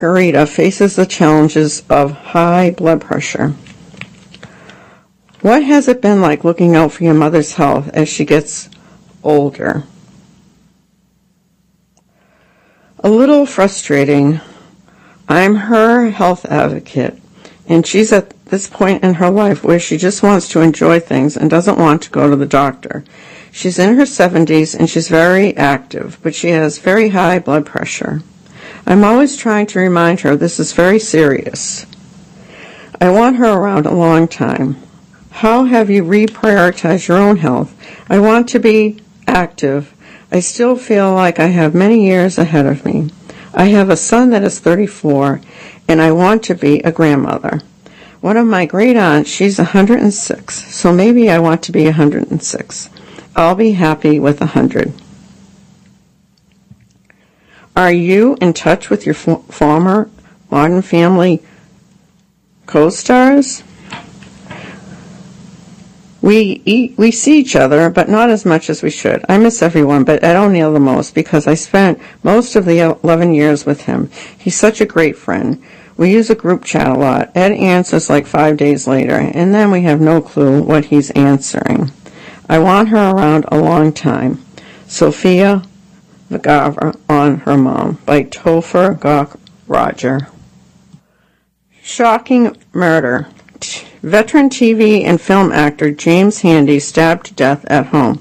Margarita faces the challenges of high blood pressure. What has it been like looking out for your mother's health as she gets older? A little frustrating. I'm her health advocate, and she's at this point in her life where she just wants to enjoy things and doesn't want to go to the doctor. She's in her 70s and she's very active, but she has very high blood pressure. I'm always trying to remind her this is very serious. I want her around a long time. How have you reprioritized your own health? I want to be active. I still feel like I have many years ahead of me. I have a son that is 34, and I want to be a grandmother. One of my great aunts, she's 106, so maybe I want to be 106. I'll be happy with 100. Are you in touch with your former Modern Family co-stars? We see each other, but not as much as we should. I miss everyone, but Ed O'Neill the most because I spent most of the 11 years with him. He's such a great friend. We use a group chat a lot. Ed answers like 5 days later, and then we have no clue what he's answering. I want her around a long time. Sophia Vergara on Her Mom by Topher Gok Roger. Shocking murder. Veteran TV and film actor James Handy stabbed to death at home.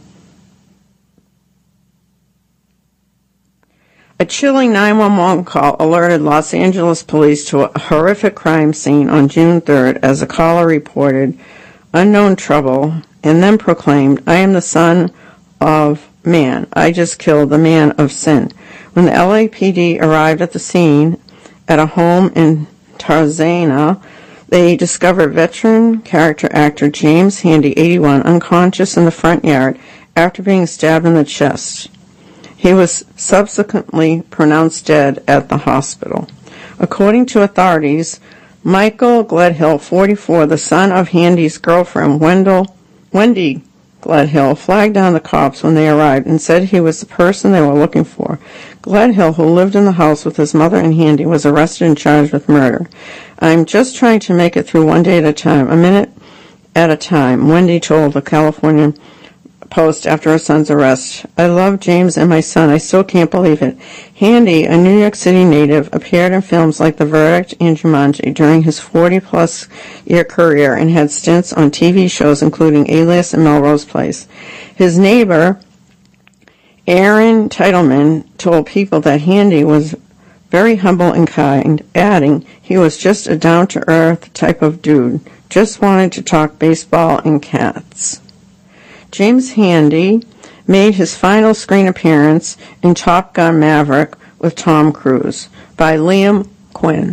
A chilling 911 call alerted Los Angeles police to a horrific crime scene on June 3rd as a caller reported unknown trouble and then proclaimed, "I am the son of man. I just killed the man of sin." When the LAPD arrived at the scene at a home in Tarzana, they discovered veteran character actor James Handy, 81, unconscious in the front yard after being stabbed in the chest. He was subsequently pronounced dead at the hospital. According to authorities, Michael Gledhill, 44, the son of Handy's girlfriend, Wendy Gledhill, flagged down the cops when they arrived and said he was the person they were looking for. Gledhill, who lived in the house with his mother and Handy, was arrested and charged with murder. "I'm just trying to make it through one day at a time, a minute at a time," Wendy told the California Post after her son's arrest. "I love James and my son. I still can't believe it." Handy, a New York City native, appeared in films like The Verdict and Jumanji during his 40-plus year career and had stints on TV shows including Alias and Melrose Place. His neighbor, Aaron Titleman, told People that Handy was very humble and kind, adding, "He was just a down-to-earth type of dude, just wanted to talk baseball and cats." James Handy made his final screen appearance in Top Gun Maverick with Tom Cruise by Liam Quinn.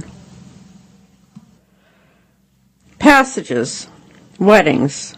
Passages. Weddings.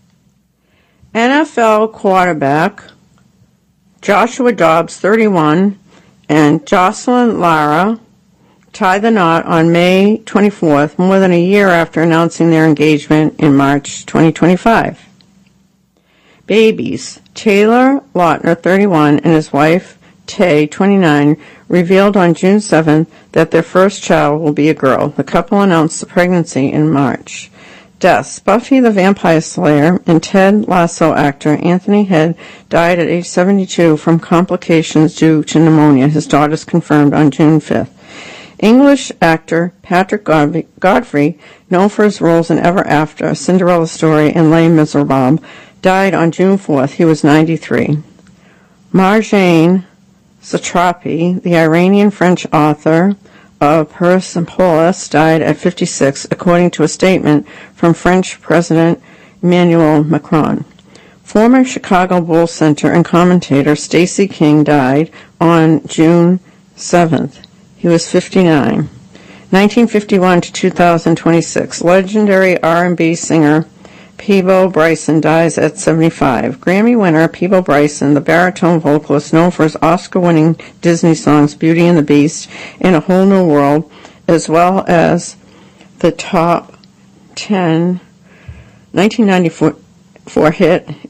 NFL quarterback Joshua Dobbs, 31, and Jocelyn Lara tied the knot on May 24th, more than a year after announcing their engagement in March 2025. Babies. Taylor Lautner, 31, and his wife, Tay, 29, revealed on June 7th that their first child will be a girl. The couple announced the pregnancy in March. Deaths. Buffy the Vampire Slayer and Ted Lasso actor Anthony Head died at age 72 from complications due to pneumonia. His daughters confirmed on June 5th. English actor Patrick Godfrey, known for his roles in Ever After, A Cinderella Story, and Les Miserables, died on June 4th. He was 93. Marjane Satrapi, the Iranian-French author of Persepolis, died at 56, according to a statement from French President Emmanuel Macron. Former Chicago Bulls center and commentator Stacey King died on June 7th. He was 59. 1951 to 2026, legendary R&B singer Peabo Bryson dies at 75. Grammy winner Peabo Bryson, the baritone vocalist known for his Oscar-winning Disney songs Beauty and the Beast and A Whole New World, as well as the top 10 1994 hit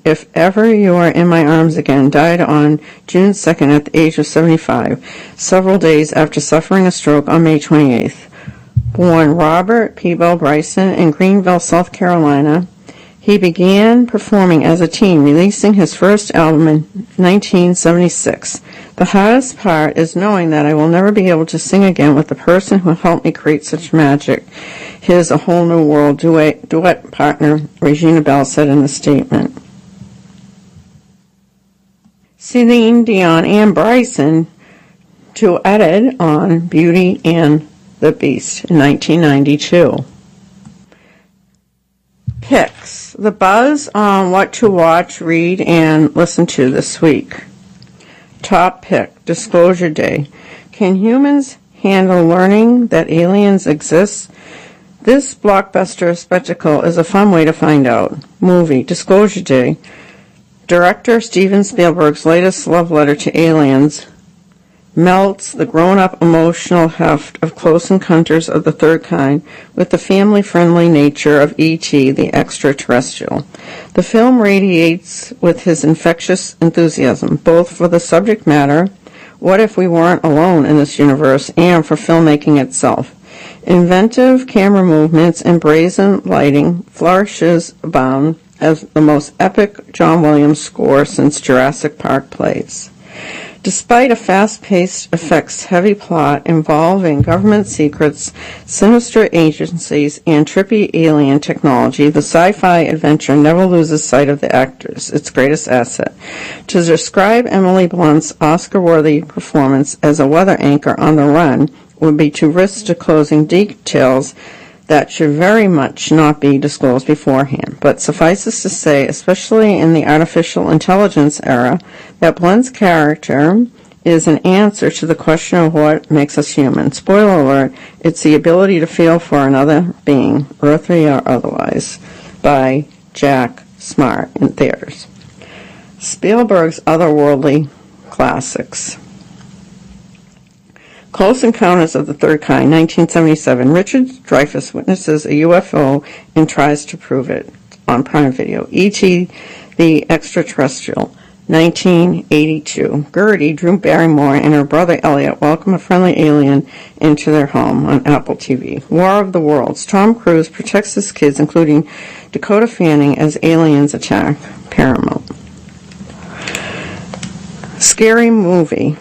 If Ever You Are in My Arms Again died on June 2nd at the age of 75, several days after suffering a stroke on May 28th. Born Robert Peebo Bryson in Greenville, South Carolina, he began performing as a teen, releasing his first album in 1976. The hardest part is knowing that I will never be able to sing again with the person who helped me create such magic. His A Whole New World duet partner, Regina Belle, said in the statement. Celine Dion and Bryson duetted on Beauty and the Beast in 1992. Picks. The buzz on what to watch, read, and listen to this week. Top pick, Disclosure Day. Can humans handle learning that aliens exist? This blockbuster spectacle is a fun way to find out. Movie, Disclosure Day. Director Steven Spielberg's latest love letter to aliens melts the grown-up emotional heft of Close Encounters of the Third Kind with the family-friendly nature of E.T. the Extraterrestrial. The film radiates with his infectious enthusiasm, both for the subject matter, what if we weren't alone in this universe, and for filmmaking itself. Inventive camera movements and brazen lighting flourishes abound as the most epic John Williams score since Jurassic Park plays. Despite a fast-paced, effects-heavy plot involving government secrets, sinister agencies, and trippy alien technology, the sci-fi adventure never loses sight of the actors, its greatest asset. To describe Emily Blunt's Oscar-worthy performance as a weather anchor on the run would be to risk disclosing details that should very much not be disclosed beforehand. But suffices to say, especially in the artificial intelligence era, that Blunt's character is an answer to the question of what makes us human. Spoiler alert, it's the ability to feel for another being, earthly or otherwise, by Jack Smart in theaters. Spielberg's otherworldly classics. Close Encounters of the Third Kind, 1977. Richard Dreyfuss witnesses a UFO and tries to prove it on Prime Video. E.T. the Extraterrestrial, 1982. Gertie, Drew Barrymore, and her brother Elliot welcome a friendly alien into their home on Apple TV. War of the Worlds. Tom Cruise protects his kids, including Dakota Fanning, as aliens attack Paramount. Scary Movie.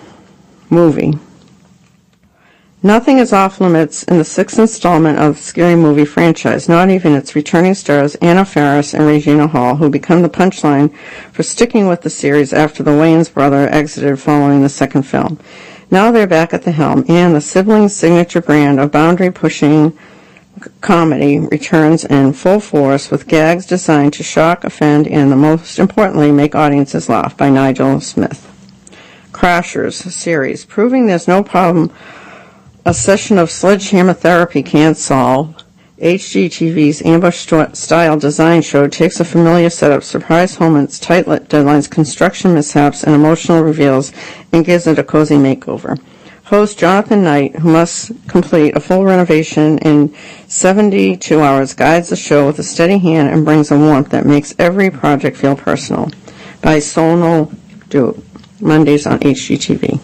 Nothing is off limits in the sixth installment of the Scary Movie franchise, not even its returning stars Anna Faris and Regina Hall, who become the punchline for sticking with the series after the Wayans brother exited following the second film. Now they're back at the helm, and the siblings' signature brand of boundary-pushing comedy returns in full force with gags designed to shock, offend, and, most importantly, make audiences laugh, by Nigel Smith. Crashers series, proving there's no problem a session of sledgehammer therapy can't solve. HGTV's ambush-style design show takes a familiar setup, surprise moments, tight deadlines, construction mishaps, and emotional reveals, and gives it a cozy makeover. Host Jonathan Knight, who must complete a full renovation in 72 hours, guides the show with a steady hand and brings a warmth that makes every project feel personal. By Sonal Duke, Mondays on HGTV.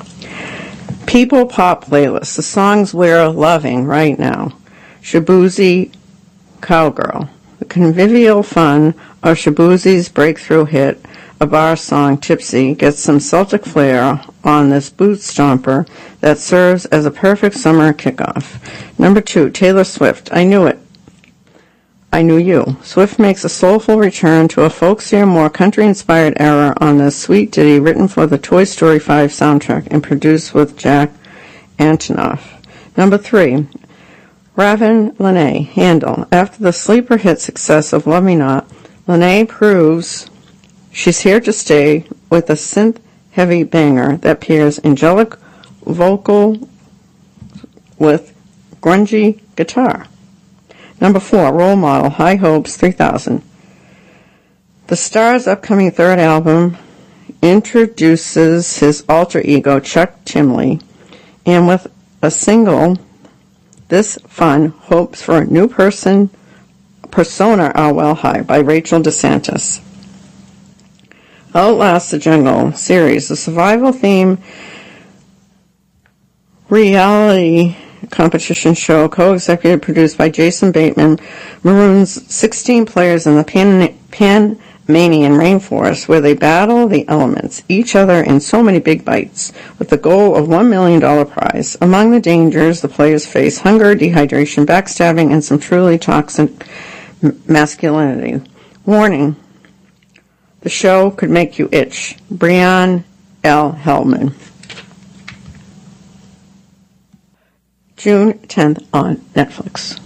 People Pop Playlist, the songs we're loving right now. Shaboozey Cowgirl. The convivial fun of Shaboozey's breakthrough hit, a bar song, Tipsy, gets some Celtic flair on this boot stomper that serves as a perfect summer kickoff. Number 2, Taylor Swift, I Knew It. I Knew You. Swift makes a soulful return to a folksier, more country-inspired era on this sweet ditty written for the Toy Story 5 soundtrack and produced with Jack Antonoff. Number 3, Raven Lenae, Handle. After the sleeper hit success of Love Me Not, Lenae proves she's here to stay with a synth-heavy banger that pairs angelic vocal with grungy guitar. Number 4, Role Model, High Hopes 3000. The star's upcoming third album introduces his alter ego, Chuck Chimley, and with a single, this fun, hopes for a new persona are well high, by Rachel DeSantis. Outlast the Jungle series, a survival theme reality competition show co-executive produced by Jason Bateman, maroons 16 players in the Panamanian rainforest where they battle the elements, each other in so many big bites, with the goal of $1 million prize. Among the dangers the players face hunger, dehydration, backstabbing, and some truly toxic masculinity. Warning, the show could make you itch. Brian L. Hellman. June 10th on Netflix.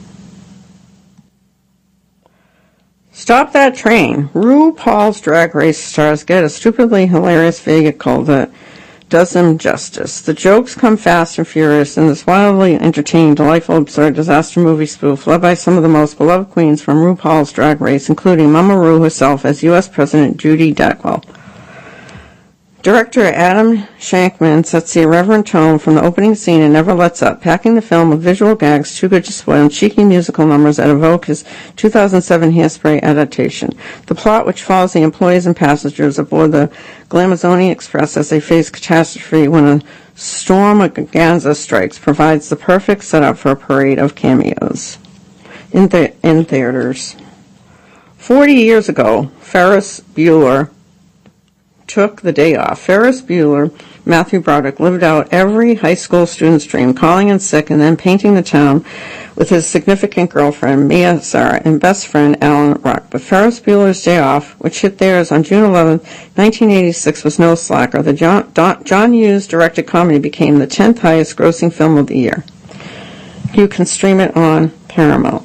Stop That Train. RuPaul's Drag Race stars get a stupidly hilarious vehicle that does them justice. The jokes come fast and furious in this wildly entertaining, delightful, absurd disaster movie spoof led by some of the most beloved queens from RuPaul's Drag Race, including Mama Ru herself as U.S. President Judy Dackwell. Director Adam Shankman sets the irreverent tone from the opening scene and never lets up, packing the film with visual gags too good to spoil and cheeky musical numbers that evoke his 2007 Hairspray adaptation. The plot, which follows the employees and passengers aboard the Glamazoni Express as they face catastrophe when a storm of Gaza strikes, provides the perfect setup for a parade of cameos. In theaters. 40 years ago, Ferris Bueller took the day off. Ferris Bueller, Matthew Broderick, lived out every high school student's dream, calling in sick and then painting the town with his significant girlfriend, Mia Sara, and best friend, Alan Ruck. But Ferris Bueller's Day Off, which hit theirs on June 11, 1986, was no slacker. The John Hughes-directed comedy became the 10th highest-grossing film of the year. You can stream it on Paramount.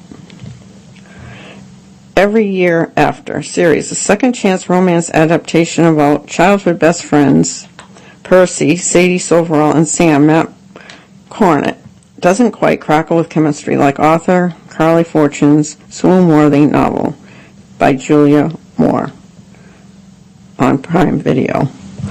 Every Year After series, a second-chance romance adaptation about childhood best friends Percy, Sadie Silverall, and Sam, Matt Cornett, doesn't quite crackle with chemistry like author Carly Fortune's swoon-worthy novel by Julia Moore on Prime Video.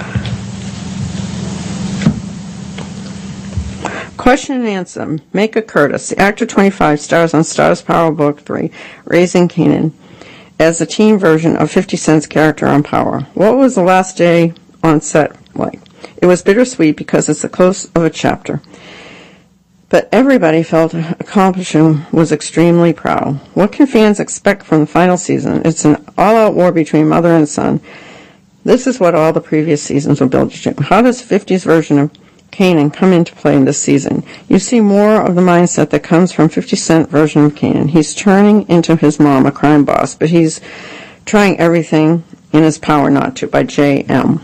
Question and answer. Micah Curtis, the actor 25, stars on Starz Power Book 3, Raising Kanan, as the teen version of 50 Cent's character on Power. What was the last day on set like? It was bittersweet because it's the close of a chapter. But everybody felt accomplishing was extremely proud. What can fans expect from the final season? It's an all-out war between mother and son. This is what all the previous seasons were built to. How does 50's version of Kanan come into play in this season? You see more of the mindset that comes from 50 Cent version of Kanan. He's turning into his mom, a crime boss, but he's trying everything in his power not to, by J.M.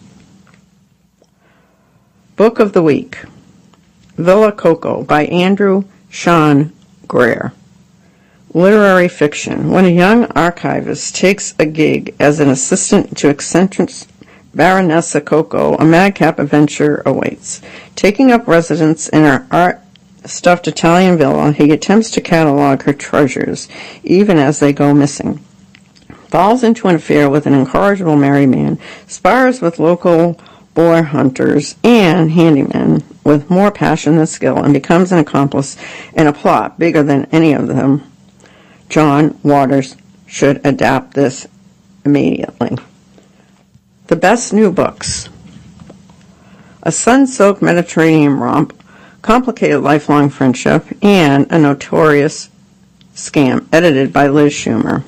Book of the Week. Villa Coco by Andrew Sean Greer. Literary fiction. When a young archivist takes a gig as an assistant to eccentric Baronessa Coco, a madcap adventure awaits. Taking up residence in her art-stuffed Italian villa, he attempts to catalog her treasures, even as they go missing. Falls into an affair with an incorrigible married man, spars with local boar hunters and handymen with more passion than skill, and becomes an accomplice in a plot bigger than any of them. John Waters should adapt this immediately. The best new books. A sun-soaked Mediterranean romp, complicated lifelong friendship, and a notorious scam, edited by Liz Schumer.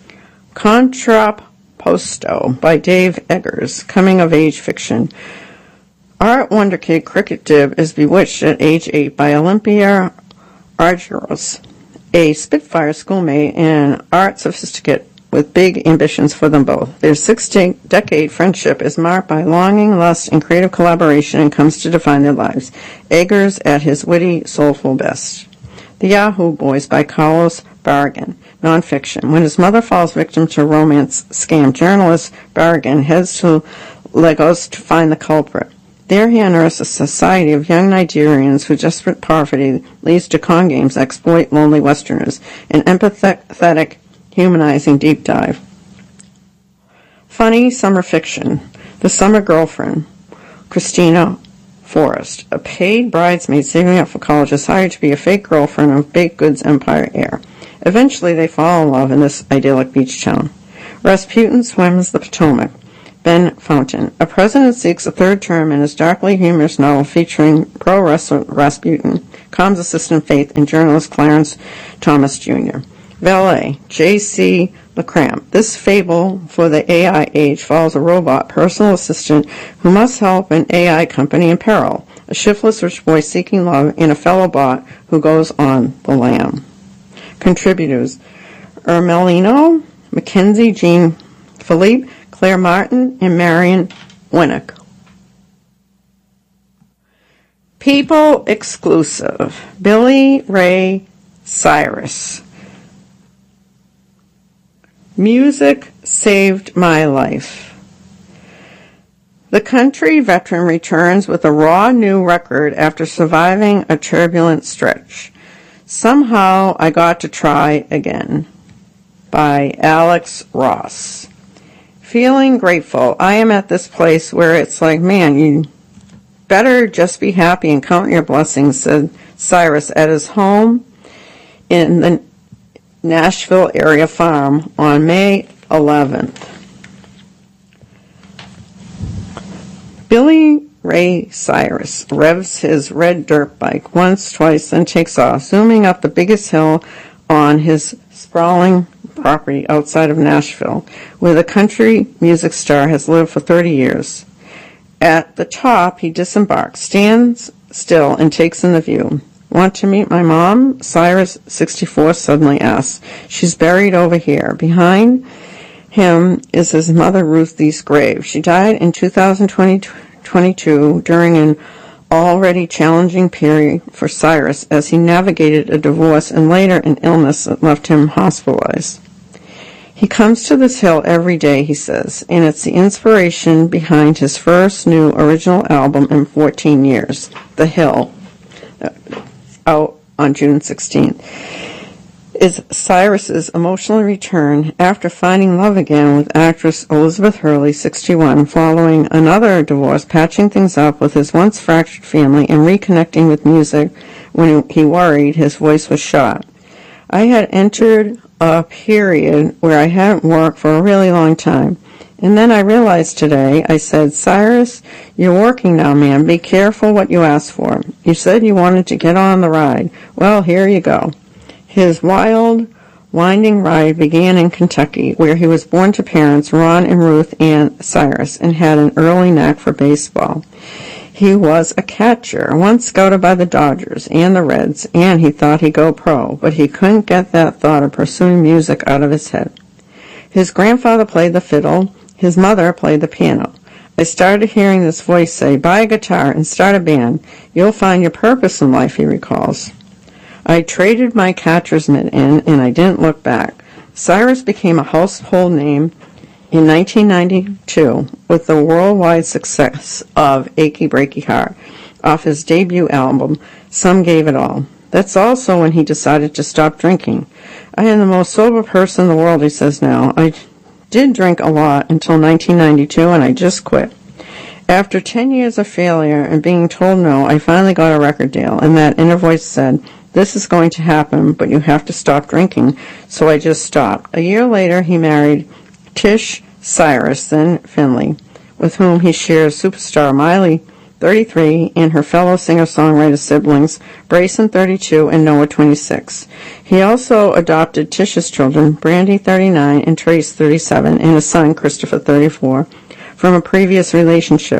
Contrapposto by Dave Eggers, coming-of-age fiction. Art wonder kid Cricket Dib is bewitched at age 8 by Olympia Argyros, a Spitfire schoolmate and art sophisticate with big ambitions for them both. Their 6-decade friendship is marked by longing, lust, and creative collaboration and comes to define their lives. Eggers at his witty, soulful best. The Yahoo Boys by Carlos Barragan, nonfiction. When his mother falls victim to a romance scam, journalist Barragan heads to Lagos to find the culprit. There he unearths a society of young Nigerians whose desperate poverty leads to con games that exploit lonely Westerners. An empathetic, humanizing deep dive. Funny summer fiction. The Summer Girlfriend. Christina Forrest. A paid bridesmaid saving up for college is hired to be a fake girlfriend of baked goods empire heir. Eventually they fall in love in this idyllic beach town. Rasputin swims the Potomac. Ben Fountain. A president seeks a third term in his darkly humorous novel featuring pro wrestler Rasputin, comms assistant Faith, and journalist Clarence Thomas Jr. Valet, J.C. LeCramp. This fable for the AI age follows a robot personal assistant who must help an AI company in peril, a shiftless rich boy seeking love, and a fellow bot who goes on the lam. Contributors: Ermelino, Mackenzie Jean Philippe, Claire Martin, and Marion Winnick. People exclusive. Billy Ray Cyrus. Music saved my life. The country veteran returns with a raw new record after surviving a turbulent stretch. Somehow I got to try again. By Alex Ross. Feeling grateful. I am at this place where it's like, man, you better just be happy and count your blessings, said Cyrus at his home in the Nashville area farm on May 11th. Billy Ray Cyrus revs his red dirt bike once, twice, then takes off, zooming up the biggest hill on his sprawling property outside of Nashville, where the country music star has lived for 30 years. At the top, he disembarks, stands still, and takes in the view. Want to meet my mom? Cyrus, 64, suddenly asks. She's buried over here. Behind him is his mother, Ruth Lee's grave. She died in 2022 during an already challenging period for Cyrus as he navigated a divorce and later an illness that left him hospitalized. He comes to this hill every day, he says, and it's the inspiration behind his first new original album in 14 years, The Hill, out on June 16th. Is Cyrus's emotional return after finding love again with actress Elizabeth Hurley, 61, following another divorce, patching things up with his once fractured family and reconnecting with music when he worried his voice was shot. I had entered a period where I hadn't worked for a really long time. And then I realized today, I said, Cyrus, you're working now, man. Be careful what you ask for. You said you wanted to get on the ride. Well, here you go. His wild, winding ride began in Kentucky, where he was born to parents Ron and Ruth Ann Cyrus and had an early knack for baseball. He was a catcher, once scouted by the Dodgers and the Reds, and he thought he'd go pro, but he couldn't get that thought of pursuing music out of his head. His grandfather played the fiddle. His mother played the piano. I started hearing this voice say, buy a guitar and start a band. You'll find your purpose in life, he recalls. I traded my catcher's mitt in, and I didn't look back. Cyrus became a household name in 1992 with the worldwide success of Achy Breaky Heart off his debut album, Some Gave It All. That's also when he decided to stop drinking. I am the most sober person in the world, he says now. I did drink a lot until 1992, and I just quit. After 10 years of failure and being told no, I finally got a record deal, and that inner voice said, this is going to happen, but you have to stop drinking. So I just stopped. A year later, he married Tish Cyrus, then Finley, with whom he shares superstar Miley, 33, and her fellow singer-songwriter siblings, Brayson, 32, and Noah, 26. He also adopted Tish's children, Brandy, 39, and Trace, 37, and his son, Christopher, 34, from a previous relationship.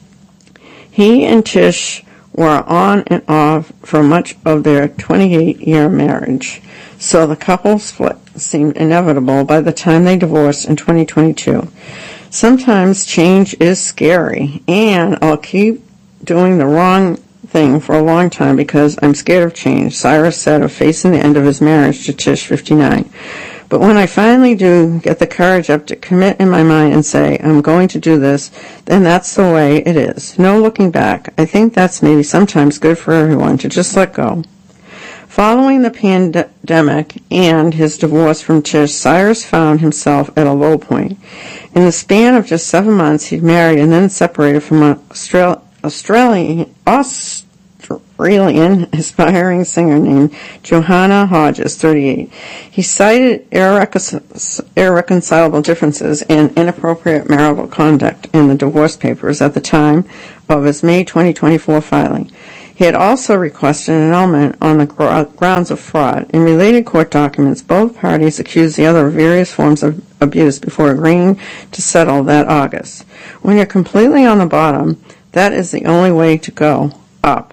He and Tish were on and off for much of their 28-year marriage, so the couple split seemed inevitable by the time they divorced in 2022. Sometimes change is scary, and I'll keep doing the wrong thing for a long time because I'm scared of change, Cyrus said of facing the end of his marriage to Tish, 59. But when I finally do get the courage up to commit in my mind and say, I'm going to do this, then that's the way it is. No looking back. I think that's maybe sometimes good for everyone to just let go. Following the pandemic and his divorce from Tish, Cyrus found himself at a low point. In the span of just 7 months, he'd married and then separated from brilliant, aspiring singer named Johanna Hodges, 38. He cited irreconcilable differences and inappropriate marital conduct in the divorce papers at the time of his May 2024 filing. He had also requested an annulment on the grounds of fraud. In related court documents, both parties accused the other of various forms of abuse before agreeing to settle that August. When you're completely on the bottom, that is the only way to go, up.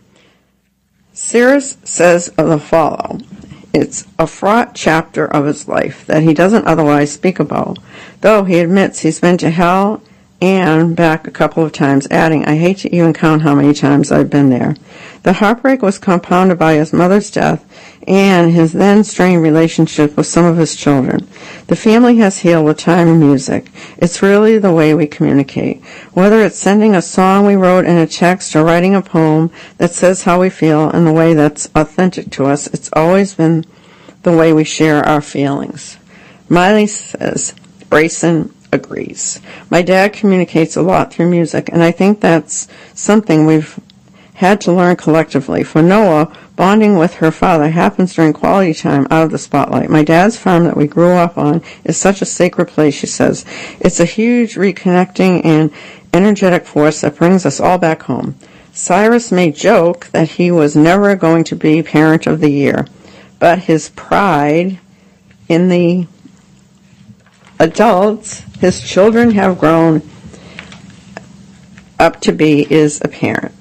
Cyrus says of the follow, it's a fraught chapter of his life that he doesn't otherwise speak about, though he admits he's been to hell and back a couple of times, adding, I hate to even count how many times I've been there. The heartbreak was compounded by his mother's death and his then strained relationship with some of his children. The family has healed with time and music. It's really the way we communicate. Whether it's sending a song we wrote in a text or writing a poem that says how we feel in the way that's authentic to us, it's always been the way we share our feelings. Miley says, Brayson agrees. My dad communicates a lot through music, and I think that's something we've had to learn collectively. For Noah, bonding with her father happens during quality time out of the spotlight. My dad's farm that we grew up on is such a sacred place, she says. It's a huge reconnecting and energetic force that brings us all back home. Cyrus may joke that he was never going to be Parent of the Year, but his pride in the adults his children have grown up to be is apparent.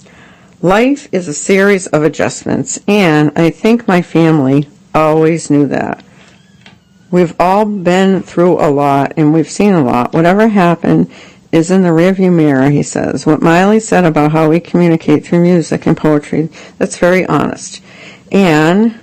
Life is a series of adjustments, and I think my family always knew that. We've all been through a lot, and we've seen a lot. Whatever happened is in the rearview mirror, he says. What Miley said about how we communicate through music and poetry, that's very honest. And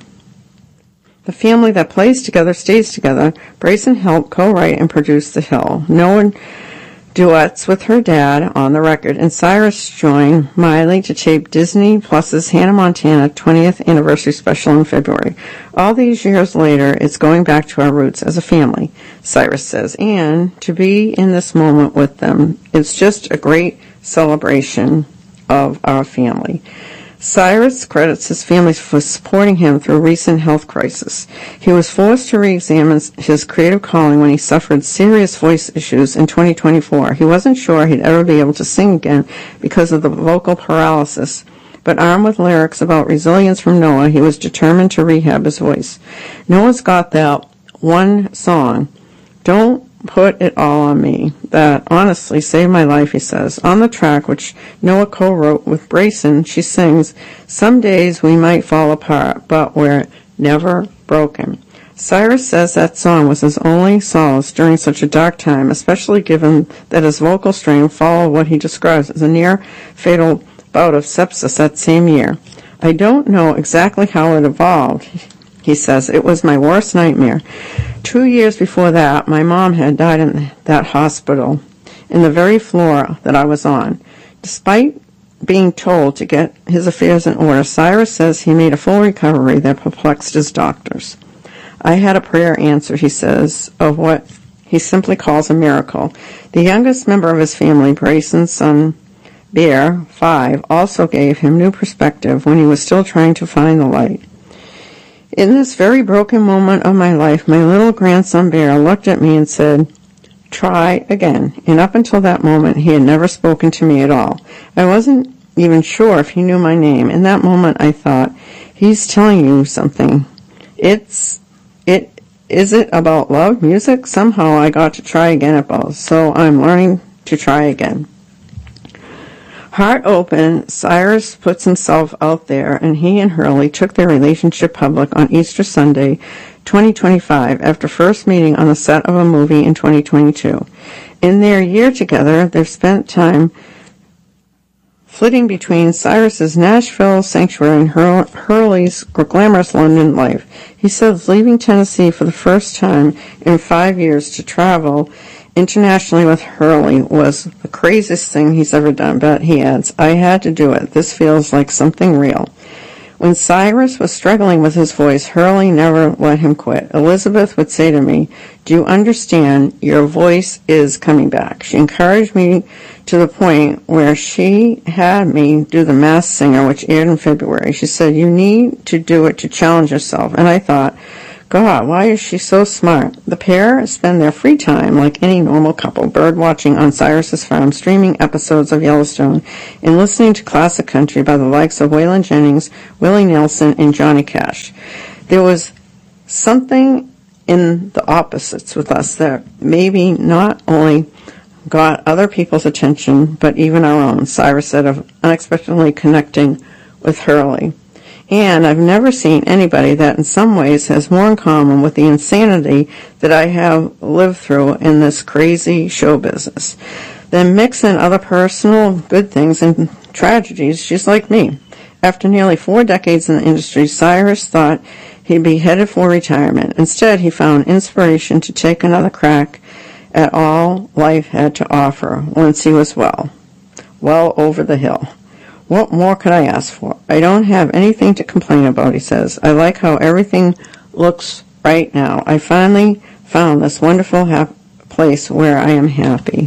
the family that plays together stays together. Brayson helped co-write and produce The Hill. Noah duets with her dad on the record, and Cyrus joined Miley to tape Disney Plus's Hannah Montana 20th anniversary special in February. All these years later, it's going back to our roots as a family, Cyrus says, and to be in this moment with them, it's just a great celebration of our family. Cyrus credits his family for supporting him through a recent health crisis. He was forced to re-examine his creative calling when he suffered serious voice issues in 2024. He wasn't sure he'd ever be able to sing again because of the vocal paralysis, but armed with lyrics about resilience from Noah, he was determined to rehab his voice. Noah's got that one song, Don't Put It All on Me, that honestly saved my life, he says. On the track, which Noah co-wrote with Brayson, she sings, Some days we might fall apart, but we're never broken. Cyrus says that song was his only solace during such a dark time, especially given that his vocal strain followed what he describes as a near-fatal bout of sepsis that same year. I don't know exactly how it evolved, he says. It was my worst nightmare. 2 years before that, my mom had died in that hospital in the very floor that I was on. Despite being told to get his affairs in order, Cyrus says he made a full recovery that perplexed his doctors. I had a prayer answered, he says, of what he simply calls a miracle. The youngest member of his family, Brayson's son, Bear, 5, also gave him new perspective when he was still trying to find the light. In this very broken moment of my life, my little grandson Bear looked at me and said, try again. And up until that moment, he had never spoken to me at all. I wasn't even sure if he knew my name. In that moment, I thought, he's telling you something. Is it about love, music? Somehow I got to try again at both, so I'm learning to try again. Heart open, Cyrus puts himself out there, and he and Hurley took their relationship public on Easter Sunday, 2025, after first meeting on the set of a movie in 2022. In their year together, they've spent time flitting between Cyrus's Nashville sanctuary and Hurley's glamorous London life. He says leaving Tennessee for the first time in 5 years to travel internationally with Hurley was the craziest thing he's ever done, but he adds, I had to do it. This feels like something real. When Cyrus was struggling with his voice, Hurley never let him quit. Elizabeth would say to me, do you understand? Your voice is coming back. She encouraged me to the point where she had me do The Masked Singer, which aired in February. She said, "You need to do it to challenge yourself." And I thought, God, why is she so smart? The pair spend their free time like any normal couple, bird watching on Cyrus's farm, streaming episodes of Yellowstone, and listening to classic country by the likes of Waylon Jennings, Willie Nelson, and Johnny Cash. There was something in the opposites with us that maybe not only got other people's attention, but even our own, Cyrus said of unexpectedly connecting with Hurley. And I've never seen anybody that in some ways has more in common with the insanity that I have lived through in this crazy show business. Then mix in other personal good things and tragedies. She's like me. After nearly 4 decades in the industry, Cyrus thought he'd be headed for retirement. Instead, he found inspiration to take another crack at all life had to offer once he was well over the hill. What more could I ask for? I don't have anything to complain about, he says. I like how everything looks right now. I finally found this wonderful place where I am happy.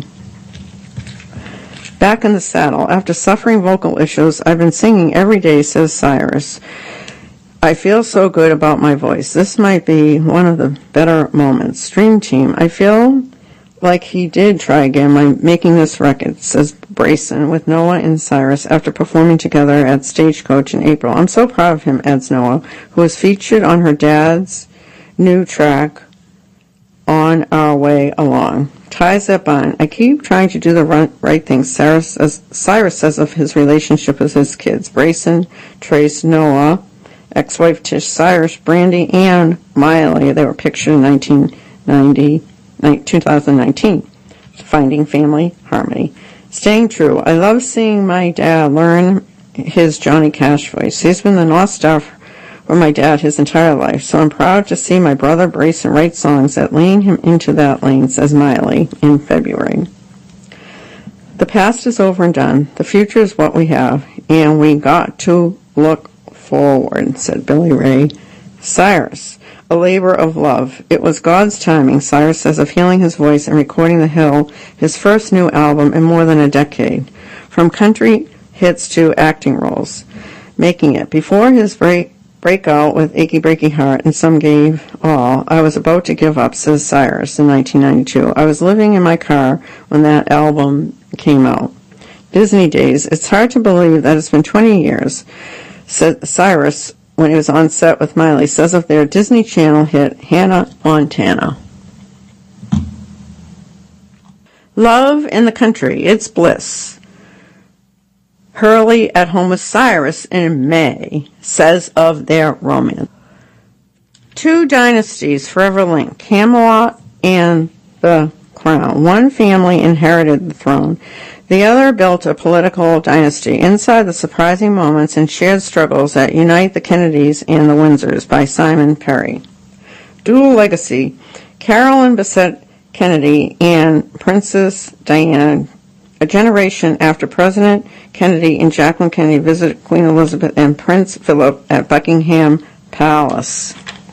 Back in the saddle, after suffering vocal issues, I've been singing every day, says Cyrus. I feel so good about my voice. This might be one of the better moments. Dream Team, I feel like he did try again by making this record, says Brayson, with Noah and Cyrus after performing together at Stagecoach in April. I'm so proud of him, adds Noah, who was featured on her dad's new track, On Our Way Along. Ties that bind. I keep trying to do the right thing, Cyrus says of his relationship with his kids. Brayson, Trace, Noah, ex-wife Tish, Cyrus, Brandy, and Miley. They were pictured in 2019, Finding Family Harmony. Staying true. I love seeing my dad learn his Johnny Cash voice. He's been the North Star for my dad his entire life, so I'm proud to see my brother Brayson write songs that lean him into that lane, says Miley in February. The past is over and done. The future is what we have, and we got to look forward, said Billy Ray Cyrus. A labor of love. It was God's timing, Cyrus says, of healing his voice and recording The Hill, his first new album in more than a decade. From country hits to acting roles, making it. Before his breakout with Achy Breaky Heart and Some Gave All, I was about to give up, says Cyrus in 1992. I was living in my car when that album came out. Disney days. It's hard to believe that it's been 20 years, said Cyrus when he was on set with Miley, says of their Disney Channel hit Hannah Montana. Love in the country, it's bliss. Hurley at home with Cyrus in May, says of their romance. 2 dynasties forever linked, Camelot and the Crown. One family inherited the throne. The other built a political dynasty. Inside the surprising moments and shared struggles that unite the Kennedys and the Windsors, by Simon Perry. Dual legacy. Carolyn Bessette Kennedy and Princess Diana. A generation after President Kennedy and Jacqueline Kennedy visited Queen Elizabeth and Prince Philip at Buckingham Palace.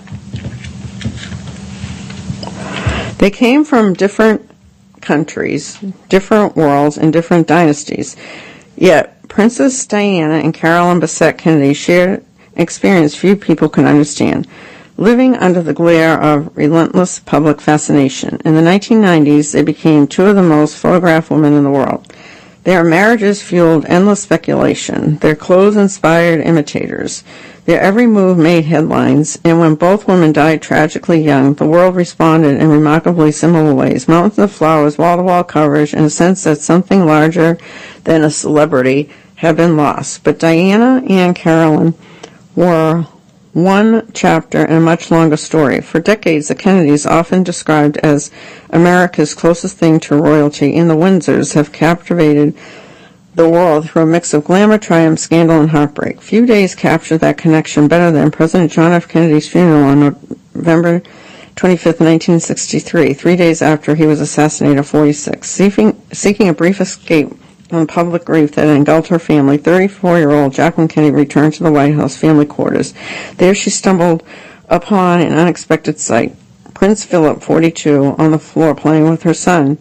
They came from different countries, different worlds, and different dynasties. Yet, Princess Diana and Carolyn Bessette Kennedy shared an experience few people can understand, living under the glare of relentless public fascination. In the 1990s, they became 2 of the most photographed women in the world. Their marriages fueled endless speculation. Their clothes inspired imitators. Their every move made headlines, and when both women died tragically young, the world responded in remarkably similar ways. Mountains of flowers, wall-to-wall coverage, and a sense that something larger than a celebrity had been lost. But Diana and Carolyn were one chapter in a much longer story. For decades, the Kennedys, often described as America's closest thing to royalty, and the Windsors have captivated the world through a mix of glamour, triumph, scandal, and heartbreak. Few days captured that connection better than President John F. Kennedy's funeral on November 25, 1963, 3 days after he was assassinated at 46. Seeking a brief escape from public grief that engulfed her family, 34-year-old Jacqueline Kennedy returned to the White House family quarters. There she stumbled upon an unexpected sight. Prince Philip, 42, on the floor playing with her son.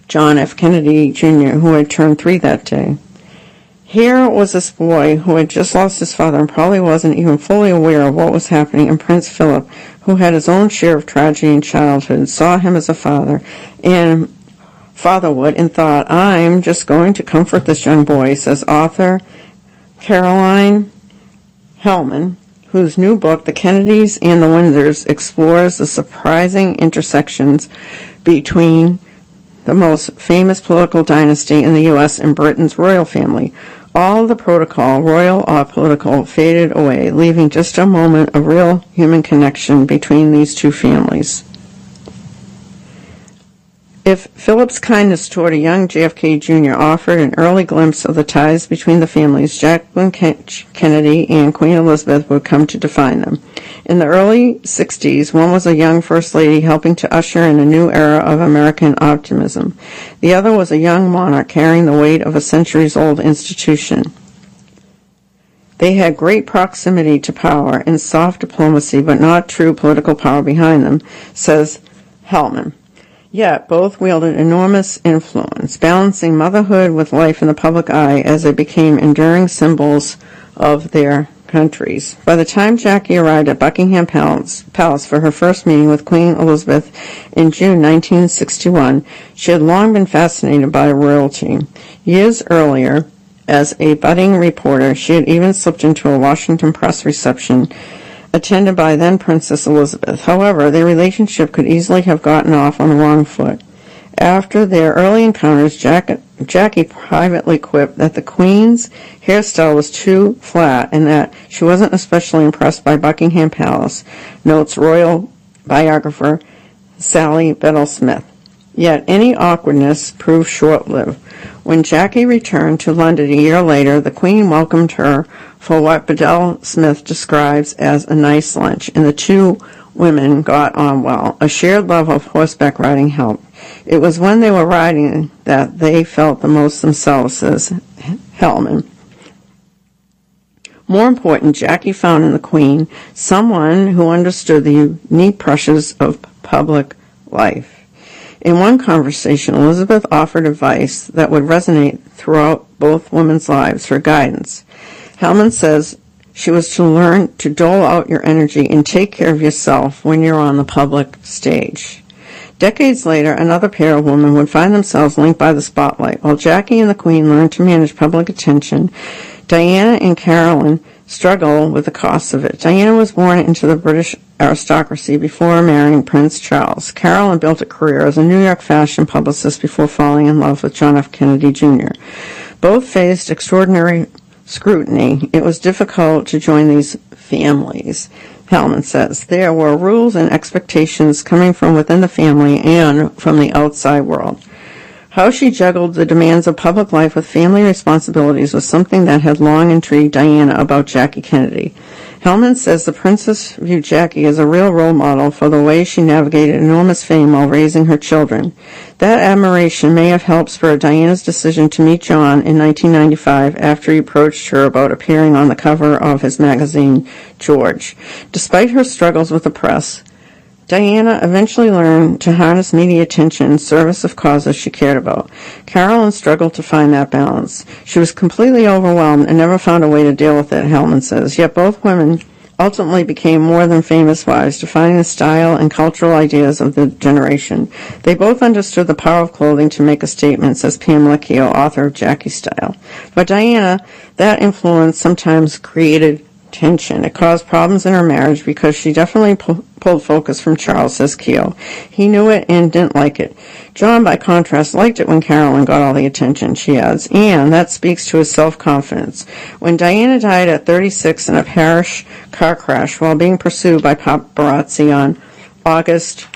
John F. Kennedy Jr., who had turned 3 that day. Here was this boy who had just lost his father and probably wasn't even fully aware of what was happening, and Prince Philip, who had his own share of tragedy in childhood, saw him as a father and fatherhood and thought, I'm just going to comfort this young boy, says author Caroline Hellman, whose new book, The Kennedys and the Windsors, explores the surprising intersections between the most famous political dynasty in the U.S. and Britain's royal family. All of the protocol, royal or political, faded away, leaving just a moment of real human connection between these two families. If Philip's kindness toward a young JFK Jr. offered an early glimpse of the ties between the families, Jacqueline Kennedy and Queen Elizabeth would come to define them. In the early 60s, one was a young First Lady helping to usher in a new era of American optimism. The other was a young monarch carrying the weight of a centuries-old institution. They had great proximity to power and soft diplomacy, but not true political power behind them, says Hellman. Yet both wielded enormous influence, balancing motherhood with life in the public eye as they became enduring symbols of their countries. By the time Jackie arrived at Buckingham Palace for her first meeting with Queen Elizabeth in June 1961, she had long been fascinated by royalty. Years earlier, as a budding reporter, she had even slipped into a Washington press reception attended by then Princess Elizabeth. However, their relationship could easily have gotten off on the wrong foot. After their early encounters, Jackie privately quipped that the Queen's hairstyle was too flat and that she wasn't especially impressed by Buckingham Palace, notes royal biographer Sally Bedell-Smith. Yet any awkwardness proved short-lived. When Jackie returned to London a year later, the Queen welcomed her for what Bedell-Smith describes as a nice lunch, and the two women got on well. A shared love of horseback riding helped. It was when they were riding that they felt the most themselves, says Hellman. More important, Jackie found in the Queen someone who understood the unique pressures of public life. In one conversation, Elizabeth offered advice that would resonate throughout both women's lives, her guidance. Hellman says she was to learn to dole out your energy and take care of yourself when you're on the public stage. Decades later, another pair of women would find themselves linked by the spotlight. While Jackie and the Queen learned to manage public attention, Diana and Caroline struggle with the costs of it. Diana was born into the British aristocracy before marrying Prince Charles. Caroline built a career as a New York fashion publicist before falling in love with John F. Kennedy Jr. Both faced extraordinary scrutiny. It was difficult to join these families, Hellman says. There were rules and expectations coming from within the family and from the outside world. How she juggled the demands of public life with family responsibilities was something that had long intrigued Diana about Jackie Kennedy. Hellman says the princess viewed Jackie as a real role model for the way she navigated enormous fame while raising her children. That admiration may have helped spur Diana's decision to meet John in 1995 after he approached her about appearing on the cover of his magazine, George. Despite her struggles with the press, Diana eventually learned to harness media attention in service of causes she cared about. Caroline struggled to find that balance. She was completely overwhelmed and never found a way to deal with it, Hellman says. Yet both women ultimately became more than famous wives, defining the style and cultural ideas of the generation. They both understood the power of clothing to make a statement, says Pamela Keogh, author of Jackie Style. For Diana, that influence sometimes created tension. It caused problems in her marriage because she definitely pulled focus from Charles, says Keogh. He knew it and didn't like it. John, by contrast, liked it when Caroline got all the attention, she adds, and that speaks to his self-confidence. When Diana died at 36 in a Paris car crash while being pursued by paparazzi on August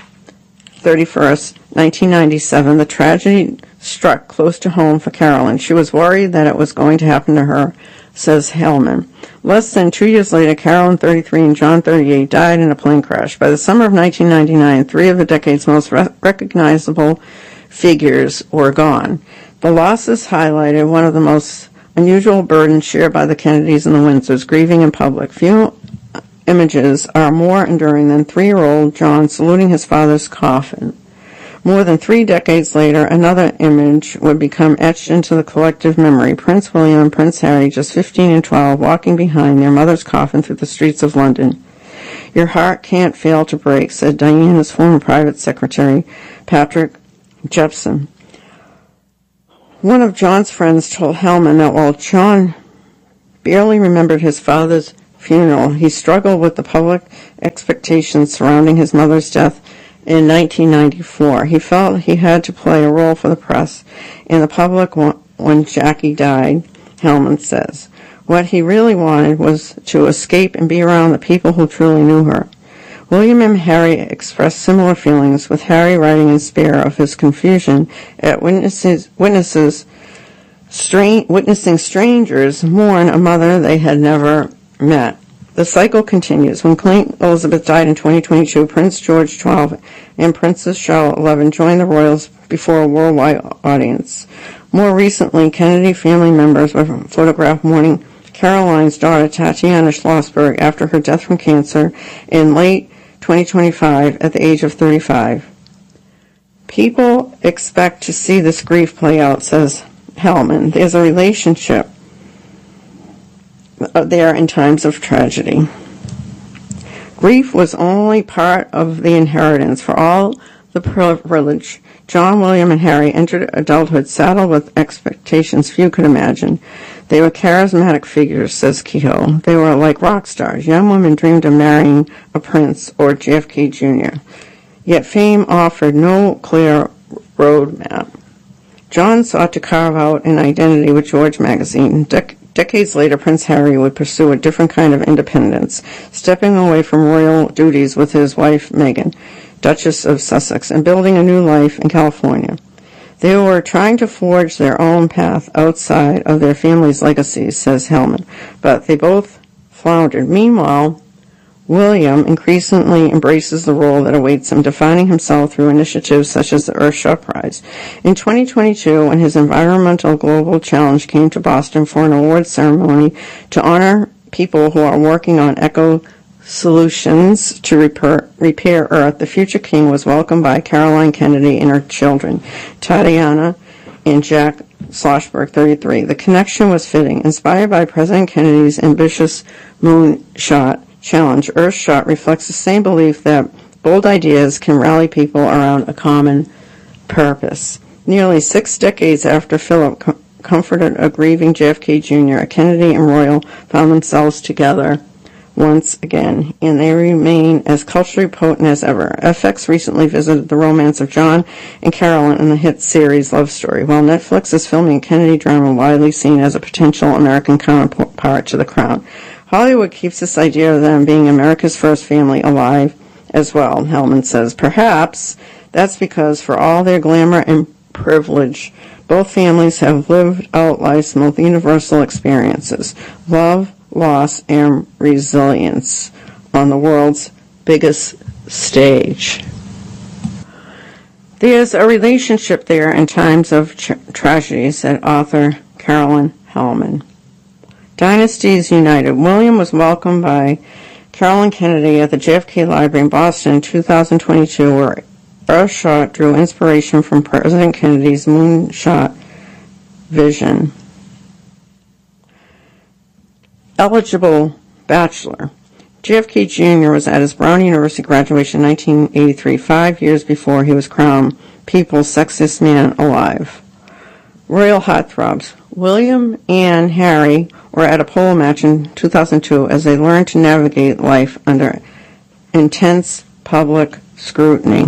31st, 1997, the tragedy struck close to home for Caroline. She was worried that it was going to happen to her, says Hellman. Less than 2 years later, Caroline, 33, and John, 38, died in a plane crash. By the summer of 1999, three of the decade's most recognizable figures were gone. The losses highlighted one of the most unusual burdens shared by the Kennedys and the Windsors, grieving in public. Few images are more enduring than 3-year-old John saluting his father's coffin. More than 3 decades later, another image would become etched into the collective memory. Prince William and Prince Harry, just 15 and 12, walking behind their mother's coffin through the streets of London. "Your heart can't fail to break," said Diana's former private secretary, Patrick Jepson. One of John's friends told Hellman that while John barely remembered his father's funeral, he struggled with the public expectations surrounding his mother's death in 1994. He felt he had to play a role for the press and the public when Jackie died, Hellman says. What he really wanted was to escape and be around the people who truly knew her. William and Harry expressed similar feelings, with Harry writing in spare of his confusion at witnessing strangers mourn a mother they had never met. The cycle continues. When Queen Elizabeth died in 2022, Prince George XII and Princess Charlotte XI joined the royals before a worldwide audience. More recently, Kennedy family members were photographed mourning Caroline's daughter, Tatiana Schlossberg, after her death from cancer in late 2025 at the age of 35. People expect to see this grief play out, says Hellman. There's a relationship there in times of tragedy. Grief was only part of the inheritance. For all the privilege, John, William, and Harry entered adulthood saddled with expectations few could imagine. They were charismatic figures, says Kehoe. They were like rock stars. Young women dreamed of marrying a prince or JFK Jr. Yet fame offered no clear roadmap. John sought to carve out an identity with George magazine. Decades later, Prince Harry would pursue a different kind of independence, stepping away from royal duties with his wife Meghan, Duchess of Sussex, and building a new life in California. They were trying to forge their own path outside of their family's legacies, says Hellman, but they both floundered. Meanwhile, William increasingly embraces the role that awaits him, defining himself through initiatives such as the Earthshot Prize. In 2022, when his Environmental Global Challenge came to Boston for an award ceremony to honor people who are working on solutions to repair Earth, the future king was welcomed by Caroline Kennedy and her children, Tatiana and Jack Schlossberg, 33. The connection was fitting. Inspired by President Kennedy's ambitious moonshot challenge, Earthshot reflects the same belief that bold ideas can rally people around a common purpose. Nearly 6 decades after Philip comforted a grieving JFK Jr., Kennedy and Royal found themselves together once again, and they remain as culturally potent as ever. FX recently visited the romance of John and Caroline in the hit series Love Story, while Netflix is filming a Kennedy drama widely seen as a potential American counterpart to The Crown. Hollywood keeps this idea of them being America's first family alive as well, Hellman says. Perhaps that's because for all their glamour and privilege, both families have lived out life's most universal experiences: love, loss, and resilience on the world's biggest stage. There's a relationship there in times of tragedy, said author Carolyn Hellman. Dynasties united. William was welcomed by Caroline Kennedy at the JFK Library in Boston in 2022, where Earthshot drew inspiration from President Kennedy's moonshot vision. Eligible bachelor. JFK Jr. was at his Brown University graduation in 1983, 5 years before he was crowned People's Sexiest Man Alive. Royal heartthrobs. William and Harry were at a polo match in 2002 as they learned to navigate life under intense public scrutiny.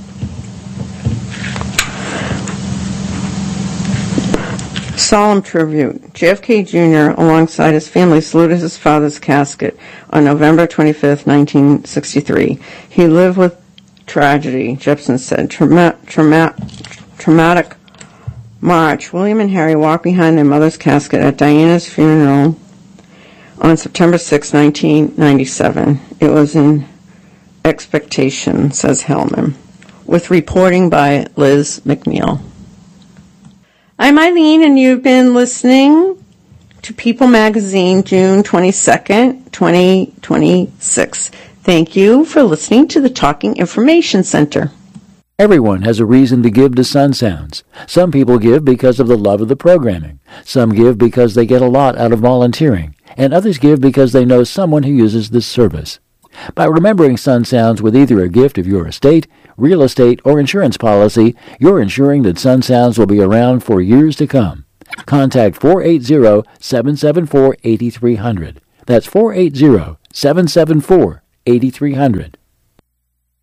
Solemn tribute. JFK Jr., alongside his family, saluted his father's casket on November 25, 1963. He lived with tragedy, Jepson said. Traumatic March. William and Harry walked behind their mother's casket at Diana's funeral on September 6, 1997. It was in expectation, says Hellman, with reporting by Liz McNeil. I'm Eileen, and you've been listening to People Magazine, June 22nd, 2026. Thank you for listening to the Talking Information Center. Everyone has a reason to give to Sun Sounds. Some people give because of the love of the programming. Some give because they get a lot out of volunteering. And others give because they know someone who uses this service. By remembering Sun Sounds with either a gift of your estate, real estate, or insurance policy, you're ensuring that Sun Sounds will be around for years to come. Contact 480-774-8300. That's 480-774-8300.